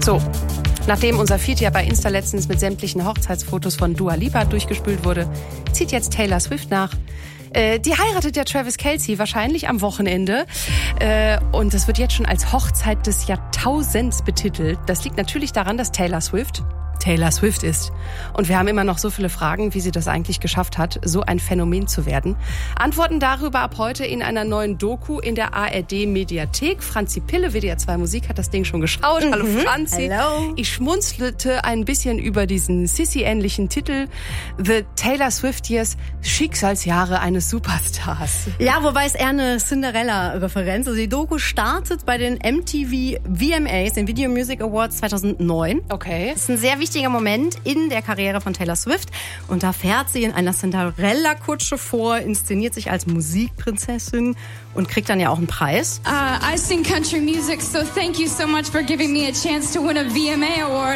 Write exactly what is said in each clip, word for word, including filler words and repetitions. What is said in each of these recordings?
So, nachdem unser Feed ja bei Insta letztens mit sämtlichen Hochzeitsfotos von Dua Lipa durchgespült wurde, zieht jetzt Taylor Swift nach. Äh, die heiratet ja Travis Kelce wahrscheinlich am Wochenende. Äh, und das wird jetzt schon als Hochzeit des Jahrtausends betitelt. Das liegt natürlich daran, dass Taylor Swift Taylor Swift ist. Und wir haben immer noch so viele Fragen, wie sie das eigentlich geschafft hat, so ein Phänomen zu werden. Antworten darüber ab heute in einer neuen Doku in der A R D-Mediathek. Franzi Pille, W D R zwei Musik, hat das Ding schon geschaut. Mhm. Hallo Franzi. Hello. Ich schmunzelte ein bisschen über diesen Sissy-ähnlichen Titel. The Taylor Swift Years, Schicksalsjahre eines Superstars. Ja, wobei es eher eine Cinderella-Referenz. Also die Doku startet bei den M T V V M As, den Video Music Awards zweitausendneun. Okay. Das ist ein sehr wichtiger Moment in der Karriere von Taylor Swift. Und da fährt sie in einer Cinderella-Kutsche vor, inszeniert sich als Musikprinzessin und kriegt dann ja auch einen Preis. Uh, I sing country music, so thank you so much for giving me a chance to win a V M A award.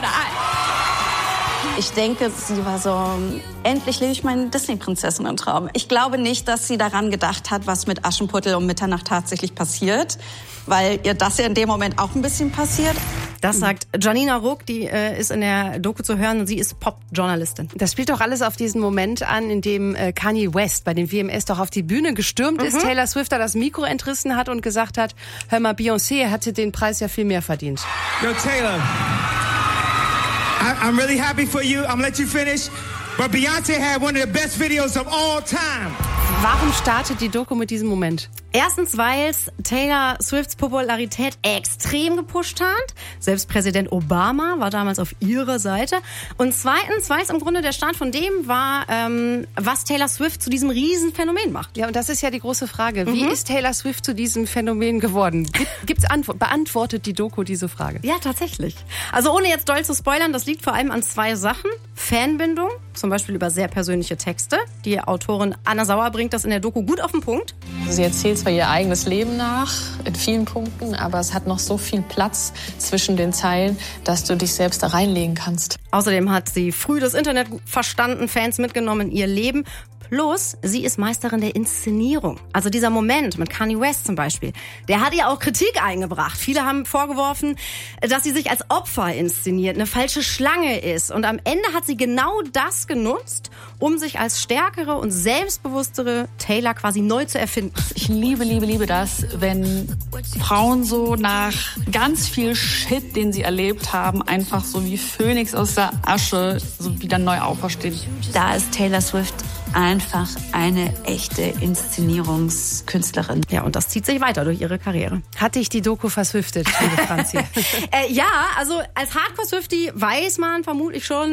I Ich denke, sie war so, endlich lebe ich meinen Disney-Prinzessinnen-Traum. Ich glaube nicht, dass sie daran gedacht hat, was mit Aschenputtel um Mitternacht tatsächlich passiert, weil ihr das ja in dem Moment auch ein bisschen passiert. Das sagt Janina Ruck, die äh, ist in der Doku zu hören und sie ist Pop-Journalistin. Das spielt doch alles auf diesen Moment an, in dem äh, Kanye West bei den V M As doch auf die Bühne gestürmt Mhm. ist, Taylor Swift da das Mikro entrissen hat und gesagt hat, hör mal, Beyoncé hatte den Preis ja viel mehr verdient. Yo, Taylor, I, I'm really happy for you. I'm gonna let you finish. But Beyoncé had one of the best videos of all time. Warum startet die Doku mit diesem Moment? Erstens, weil es Taylor Swifts Popularität extrem gepusht hat. Selbst Präsident Obama war damals auf ihrer Seite. Und zweitens, weil es im Grunde der Start von dem war, ähm, was Taylor Swift zu diesem Riesenphänomen macht. Ja, und das ist ja die große Frage. Wie Mhm. ist Taylor Swift zu diesem Phänomen geworden? Gibt, gibt's Antwort? Beantwortet die Doku diese Frage? Ja, tatsächlich. Also ohne jetzt doll zu spoilern, das liegt vor allem an zwei Sachen. Fanbindung, zum Beispiel über sehr persönliche Texte. Die Autorin Anna Sauer bringt das in der Doku gut auf den Punkt. Sie erzählt zwar ihr eigenes Leben nach, in vielen Punkten, aber es hat noch so viel Platz zwischen den Zeilen, dass du dich selbst da reinlegen kannst. Außerdem hat sie früh das Internet verstanden, Fans mitgenommen in ihr Leben. Plus, sie ist Meisterin der Inszenierung. Also dieser Moment mit Kanye West zum Beispiel, der hat ihr auch Kritik eingebracht. Viele haben vorgeworfen, dass sie sich als Opfer inszeniert, eine falsche Schlange ist. Und am Ende hat sie genau das genutzt, um sich als stärkere und selbstbewusstere Taylor quasi neu zu erfinden. Ich liebe, liebe, liebe das, wenn Frauen so nach ganz viel Shit, den sie erlebt haben, einfach so wie Phönix aus der Asche so wieder neu auferstehen. Da ist Taylor Swift einfach eine echte Inszenierungskünstlerin. Ja, und das zieht sich weiter durch ihre Karriere. Hat dich die Doku verswiftet, liebe Franzi? äh, ja, also als Hardcore-Swiftie weiß man vermutlich schon,